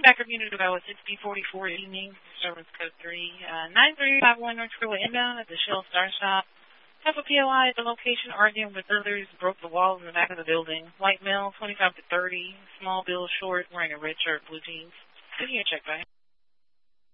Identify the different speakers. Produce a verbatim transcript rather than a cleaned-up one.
Speaker 1: Backup unit about six B forty-four evening, service code three, uh, nine three five one North Freeway inbound at the Shell Star Shop. Have a P O I at the location arguing with others, broke the walls in the back of the building. White male, twenty-five to thirty, small build, short, wearing a red shirt, blue jeans. Give me a check back.